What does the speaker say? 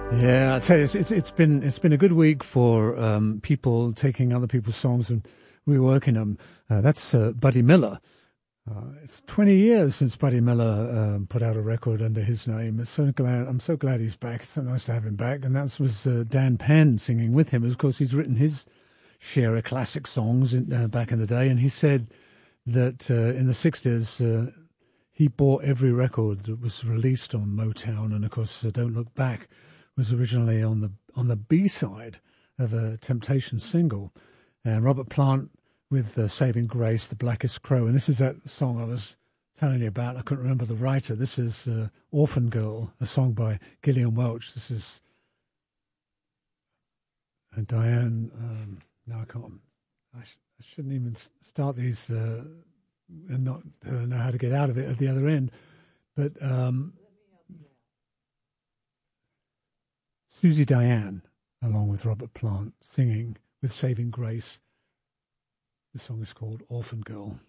Yeah, I tell you, it's been a good week for people taking other people's songs and reworking them. That's Buddy Miller. It's 20 years since Buddy Miller put out a record under his name. I'm so glad he's back. It's so nice to have him back. And that was Dan Penn singing with him. Of course, he's written his share of classic songs back in the day. And he said that in the 60s, he bought every record that was released on Motown. And of course, Don't Look Back was originally on the B side of a Temptations single, and Robert Plant with Saving Grace, The Blackest Crow, and this is that song I was telling you about. I couldn't remember the writer. This is Orphan Girl, a song by Gillian Welch. This is Diane. No, I can't. I shouldn't even start these and not know how to get out of it at the other end, but. Susie Diane, along with Robert Plant, singing with Saving Grace. The song is called Orphan Girl.